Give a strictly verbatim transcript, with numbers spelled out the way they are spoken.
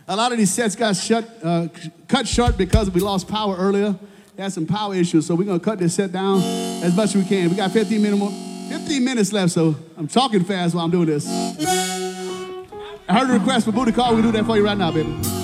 A lot of these sets got shut, uh, cut short because we lost power earlier. We had some power issues, so we're going to cut this set down as much as we can. We got fifteen minutes, more, fifteen minutes left, so I'm talking fast while I'm doing this. I heard a request for booty call. We'll do that for you right now, baby.